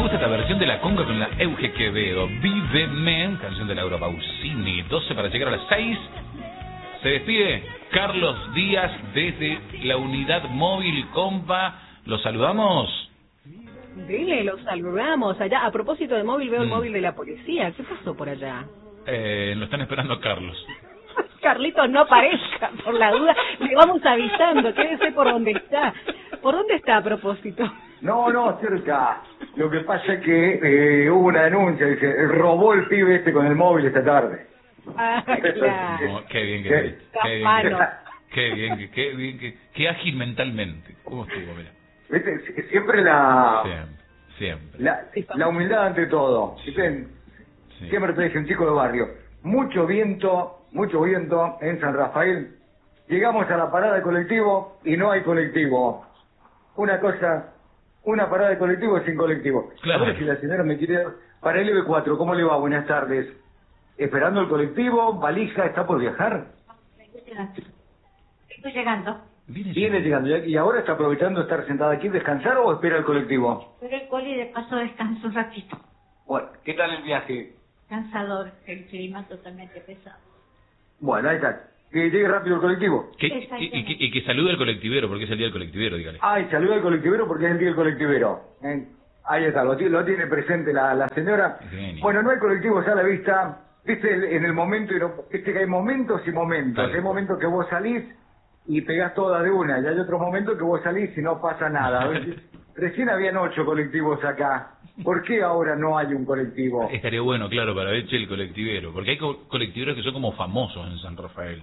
gusta esta versión de la conga con la Euge Quevedo. Víveme, canción de Laura Pausini. 12 para llegar a las 6. Se despide Carlos Díaz desde la unidad móvil, compa. ¿Los saludamos? Dile, los saludamos. Allá, a propósito de móvil, veo el móvil de la policía. ¿Qué pasó por allá? Lo están esperando a Carlos. Carlitos, no aparezca, por la duda. Le vamos avisando, quédese por donde está. ¿Por dónde está a propósito? No, cerca. Lo que pasa es que hubo una denuncia, dice, robó el pibe este con el móvil esta tarde. Ah, claro. No, qué bien qué ágil mentalmente. ¿Cómo estuvo? Mira. ¿Viste? Siempre la humildad ante todo. ¿Viste? Sí. Siempre te dice un chico de barrio. Mucho viento en San Rafael. Llegamos a la parada de colectivo y no hay colectivo. Una parada de colectivo sin colectivo. Claro. A ver si la señora me quiere... Para el EV4, ¿cómo le va? Buenas tardes. ¿Esperando el colectivo? ¿Valija? ¿Está por viajar? Estoy llegando. Viene llegando. ¿Y ahora está aprovechando estar sentada aquí, descansar o espera el colectivo? Pero el coli de paso descanso un ratito. Bueno, ¿qué tal el viaje? Cansador, el clima totalmente pesado. Bueno, ahí está. Que llegue rápido el colectivo. Y que salude al colectivero, porque es el día del colectivero, dígale. Ay, saluda al colectivero porque es el día del colectivero. Ahí está, lo tiene presente la señora. Genio. Bueno, no hay colectivos a la vista. Viste, en el momento, viste que hay momentos y momentos. Vale. Hay momentos que vos salís y pegás toda de una. Y hay otros momentos que vos salís y no pasa nada. Recién habían 8 colectivos acá. ¿Por qué ahora no hay un colectivo? Estaría bueno, claro, para ver el colectivero. Porque hay colectiveros que son como famosos en San Rafael.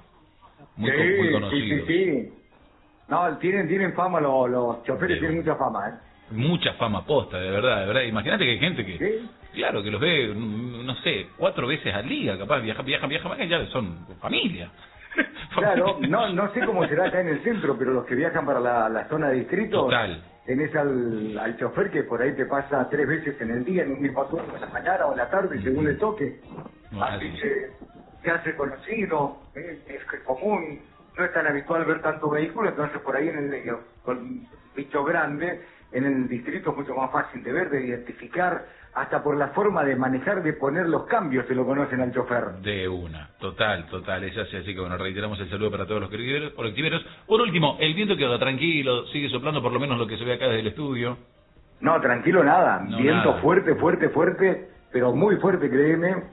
Muy conocidos. Sí. No, tienen fama los choferes, tienen mucha fama, Mucha fama posta, de verdad. Imagínate que hay gente que, ¿Sí? claro, que los ve, no sé, 4 veces al día, capaz viajan, que ya son familia. Claro, no sé cómo será acá en el centro, pero los que viajan para la zona de distrito, Total. tenés al chofer que por ahí te pasa 3 veces en el día, en un mismo turno, en la mañana o en la tarde, según le toque. Así que se hace conocido, es común, no es tan habitual ver tanto vehículo, entonces por ahí con bicho grande, en el distrito es mucho más fácil de ver, de identificar, hasta por la forma de manejar, de poner los cambios, se lo conocen al chofer. De una, total, es así que bueno, reiteramos el saludo para todos los colectiveros. Por último, el viento queda tranquilo, sigue soplando por lo menos lo que se ve acá desde el estudio. No, tranquilo nada, viento nada. fuerte, pero muy fuerte, créeme.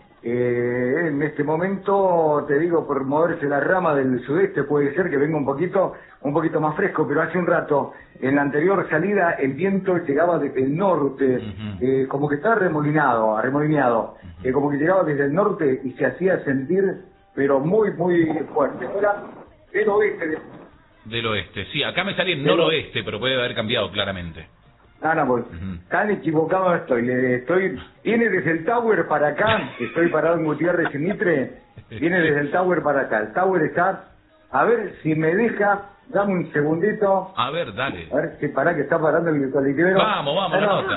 En este momento, te digo, por moverse la rama del sudeste, puede ser que venga un poquito más fresco, pero hace un rato, en la anterior salida, el viento llegaba desde el norte, como que estaba arremolineado, como que llegaba desde el norte y se hacía sentir, pero muy fuerte. Ahora, del oeste. Del oeste, sí, acá me sale el noroeste, pero puede haber cambiado claramente. Pues, tan equivocado estoy, viene desde el Tower para acá, estoy parado en Gutiérrez y Mitre, viene desde el Tower para acá, el Tower está, a ver si me deja, dame un segundito. A ver, dale. A ver, que que está parando el colectivero. Vamos, la nota.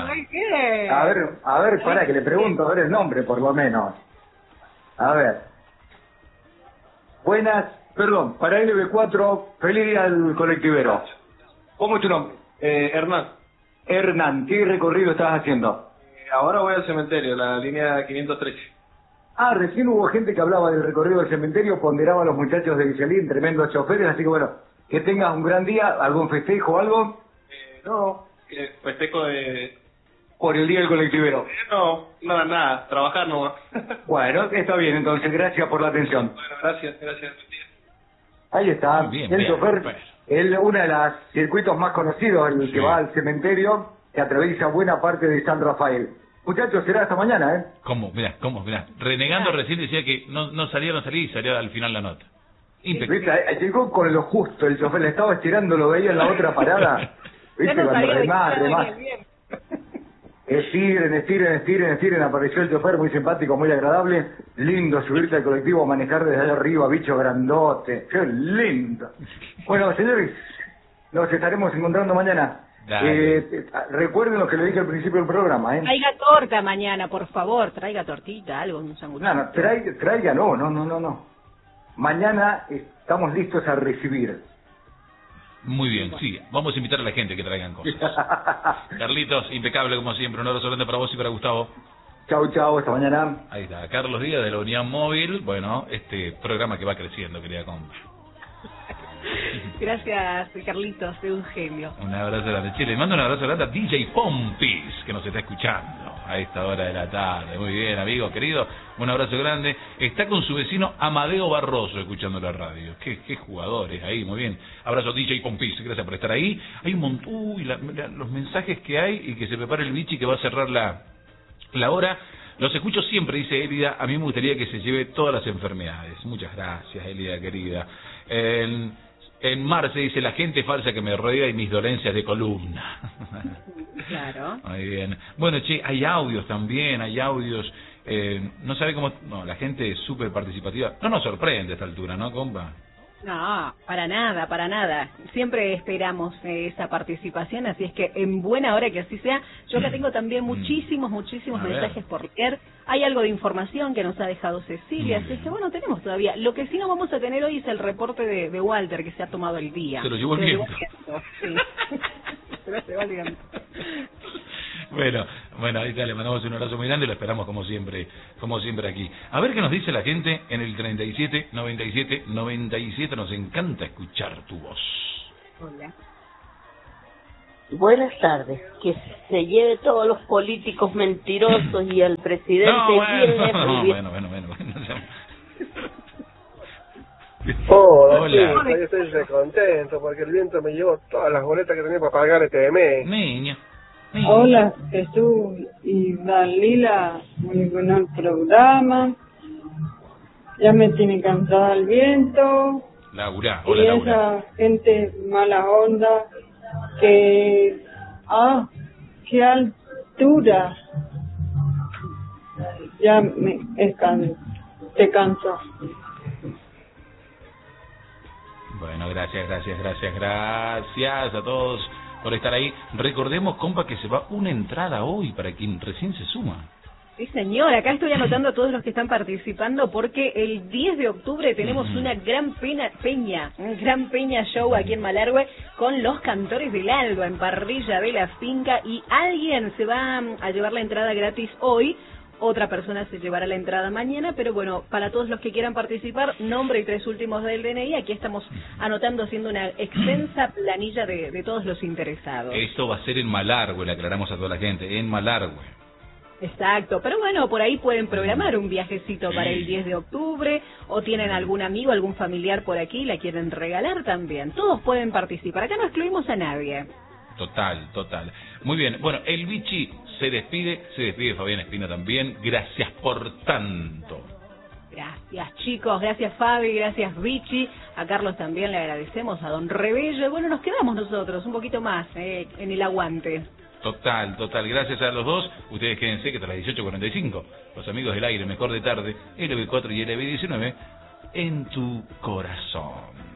A ver, pará, que le pregunto, a ver el nombre por lo menos. A ver. Buenas, perdón, para LB4, feliz día al colectivero. ¿Cómo es tu nombre? Hernán, ¿qué recorrido estás haciendo? Ahora voy al cementerio, la línea 513. Recién hubo gente que hablaba del recorrido del cementerio, ponderaba a los muchachos de Vichalín, tremendos choferes, así que bueno, que tengas un gran día, algún festejo o algo. No, festejo de... Por el día del colectivero. No, nada, trabajar nomás. Bueno, está bien, entonces, gracias por la atención. Bueno, gracias. Ahí está, Bien, el chofer, uno de los circuitos más conocidos, el que va al cementerio, que atraviesa buena parte de San Rafael. Muchachos, será hasta mañana, ¿Cómo? Mirá. Renegando recién decía que no salía y salía al final la nota. ¿Viste? Llegó con lo justo, el chofer le estaba estirando, lo veía en la otra parada. ¿Viste? Cuando remás. Estiren, apareció el chofer muy simpático, muy agradable, lindo subirte al colectivo, manejar desde allá arriba, bicho grandote, qué lindo. Bueno, señores, nos estaremos encontrando mañana. Recuerden lo que le dije al principio del programa, Traiga torta mañana, por favor, traiga tortita, algo, un sanguchito. No, traiga, no. Mañana estamos listos a recibir. Muy bien, sí. Vamos a invitar a la gente que traigan cosas. Carlitos, impecable como siempre. Un abrazo grande para vos y para Gustavo. Chau, chau, hasta mañana. Ahí está, Carlos Díaz de la Unidad Móvil. Bueno, este programa que va creciendo, querida compa. Gracias, Carlitos, de un genio. Un abrazo grande. Che, le mando un abrazo grande a DJ Pompis, que nos está escuchando a esta hora de la tarde. Muy bien, amigo querido. Un abrazo grande. Está con su vecino Amadeo Barroso escuchando la radio. Qué jugadores ahí, muy bien. Abrazo DJ Pompis, gracias por estar ahí. Hay un montón, uy, los mensajes que hay y que se prepare el bichi que va a cerrar la hora. Los escucho siempre, dice Elida. A mí me gustaría que se lleve todas las enfermedades. Muchas gracias, Elida, querida. En Marce dice, la gente falsa que me rodea y mis dolencias de columna. Claro. Muy bien. Bueno, che, hay audios también, hay audios. No sabe cómo... No, la gente es súper participativa. No nos sorprende a esta altura, ¿no, compa? No, para nada, para nada. Siempre esperamos esa participación, así es que en buena hora que así sea. Yo acá tengo también muchísimos mensajes por leer. Hay algo de información que nos ha dejado Cecilia, así es que bueno, tenemos todavía. Lo que sí no vamos a tener hoy es el reporte de Walter, que se ha tomado el día. Se lo llevó el viento. Sí. Se lo llevó el viento. Bueno, ahí está, le mandamos un abrazo muy grande y lo esperamos como siempre aquí. A ver qué nos dice la gente en el 37 97 97, nos encanta escuchar tu voz. Hola. Buenas tardes, que se lleve todos los políticos mentirosos y al presidente bueno. Hola. Sí, yo estoy contento porque el viento me llevó todas las boletas que tenía para pagar este mes. Niña. Hola, Jesús y Dalila, muy buen programa. Ya me tiene cansada el viento. Laura, y esa gente mala onda que... ¡qué altura! Ya te canso. Bueno, gracias a todos por estar ahí. Recordemos, compa, que se va una entrada hoy para quien recién se suma. Sí, señor, acá estoy anotando a todos los que están participando porque el 10 de octubre tenemos una gran peña show aquí en Malargüe con los Cantores del Alba en Parrilla de la Finca, y alguien se va a llevar la entrada gratis hoy. Otra persona se llevará la entrada mañana, pero bueno, para todos los que quieran participar, nombre y 3 últimos del DNI, aquí estamos anotando, haciendo una extensa planilla de todos los interesados. Esto va a ser en Malargüe, le aclaramos a toda la gente, en Malargüe. Exacto, pero bueno, por ahí pueden programar un viajecito para el 10 de octubre, o tienen algún amigo, algún familiar por aquí, la quieren regalar también. Todos pueden participar, acá no excluimos a nadie. Total. Muy bien, bueno, el bichi se despide Fabián Espina también. Gracias por tanto. Gracias, chicos, gracias Fabi, gracias Bichi, a Carlos también le agradecemos, a Don Rebello, y bueno, nos quedamos nosotros un poquito más en el aguante. Total, gracias a los dos. Ustedes quédense que tras las 18:45, los amigos del aire, mejor de tarde, LB4 y LB19, en tu corazón.